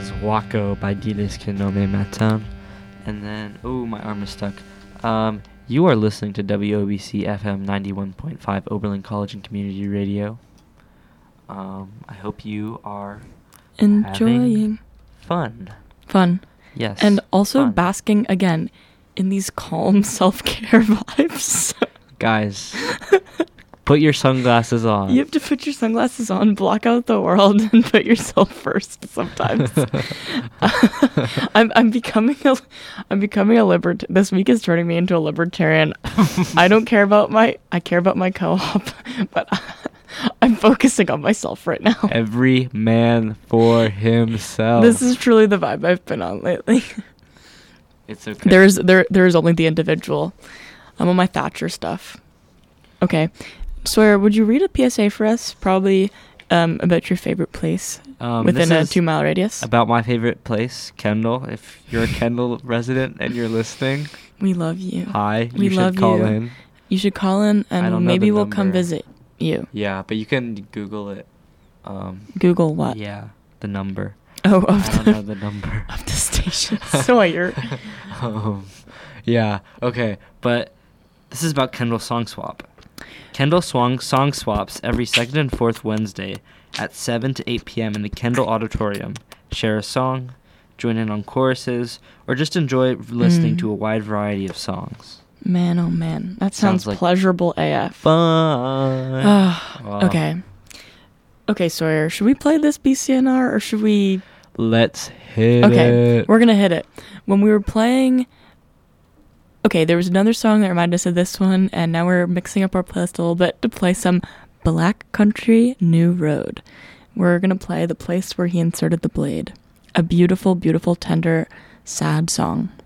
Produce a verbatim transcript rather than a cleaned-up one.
was Wako by Diles Que No Me Matan. And then, oh, my arm is stuck. Um, you are listening to W O B C F M ninety-one point five Oberlin College and Community Radio. Um, I hope you are enjoying fun. Fun. Yes. And also fun. basking, again, in these calm self-care vibes. Guys, put your sunglasses on. You have to put your sunglasses on, block out the world, and put yourself first sometimes. I'm I'm becoming a I'm becoming a libert. This week is turning me into a libertarian. I don't care about my I care about my co-op, but I'm focusing on myself right now. Every man for himself. This is truly the vibe I've been on lately. It's okay. There's there there's only the individual. I'm on my Thatcher stuff. Okay. Sawyer, would you read a P S A for us? Probably um, about your favorite place um, within a two mile radius. About my favorite place, Kendall. If you're a Kendall resident and you're listening, we love you. Hi. We you love should call you. in. You should call in and maybe we'll number. come visit you. Yeah, but you can Google it. Um, Google what? Yeah, the number. Oh, of I don't the, know the number. Of the station. Sawyer. um, yeah, okay. But this is about Kendall Song Swap. Kendall Swang Song Swaps every second and fourth Wednesday at seven to eight p.m. in the Kendall Auditorium. Share a song, join in on choruses, or just enjoy listening Mm. to a wide variety of songs. Man, oh man. That sounds, Sounds like pleasurable A F. Fun. Wow. Okay. Okay, Sawyer, should we play this B C N R or should we... Let's hit okay, it. we're going to hit it. When we were playing... Okay, there was another song that reminded us of this one, and now we're mixing up our playlist a little bit to play some Black Country New Road. We're going to play The Place Where He Inserted the Blade. A beautiful, beautiful, tender, sad song.